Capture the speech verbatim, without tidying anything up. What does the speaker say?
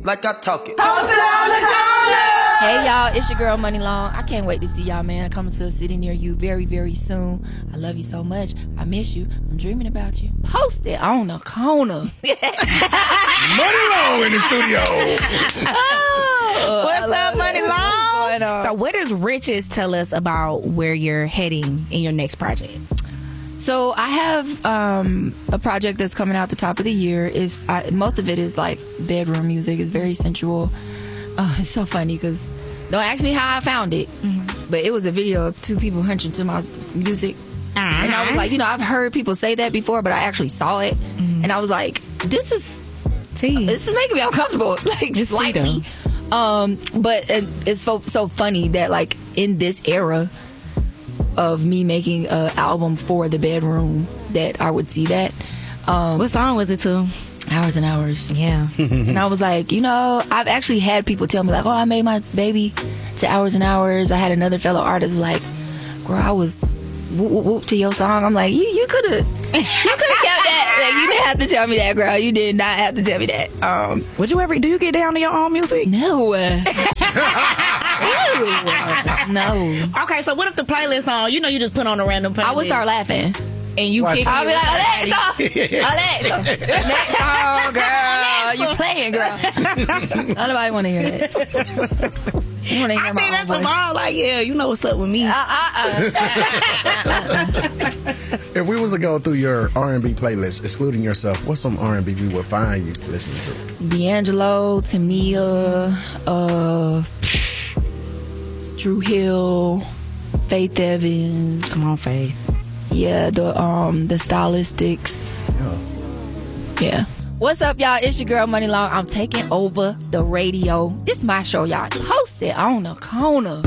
like I talk it. Post it on the corner. Hey y'all, it's your girl Money Long. I can't wait to see y'all, man. Coming to a city near you very, very soon. I love you so much. I miss you. I'm dreaming about you. Post it on the corner. Money Long in the studio. Oh, What's up, Money it. What's Long? So what does Riches tell us about where you're heading in your next project? So I have um, a project that's coming out the top of the year. Is most of it is like bedroom music. It's very sensual. Oh, it's so funny because don't ask me how I found it, mm-hmm. but it was a video of two people hunching to my music, uh-huh. and I was like, you know, I've heard people say that before, but I actually saw it, mm-hmm. and I was like, this is See. this is making me uncomfortable, like it's slightly. Um, but it, it's so so funny that like in this era of me making an album for the bedroom, that I would see that. Um, what song was it to? Hours and Hours. Yeah. And I was like, you know, I've actually had people tell me like, oh, I made my baby to Hours and Hours. I had another fellow artist like, girl, I was whoop whoop, whoop to your song. I'm like, you you could have you could have kept that. Like, you didn't have to tell me that, girl. You did not have to tell me that. Um, Would you ever do you get down to your own music? No. No. Okay, so what if the playlist on? You know, you just put on a random playlist. I would start laughing. And you kick I'll be like, Alexa, Alexa, next song, girl. You playing, girl. Nobody want to hear that. You want to hear I my think that's voice. a mom. Like, yeah, you know what's up with me. Uh, uh, uh. If we was to go through your R and B playlist, excluding yourself, what's some R and B we would find you listening to? D'Angelo, Tamia, uh, Drew Hill, Faith Evans. Come on, Faith. Yeah, the um the Stylistics. Yeah. Yeah. What's up, y'all? It's your girl Money Long. I'm taking over the radio. This is my show, y'all. Post it on the corner.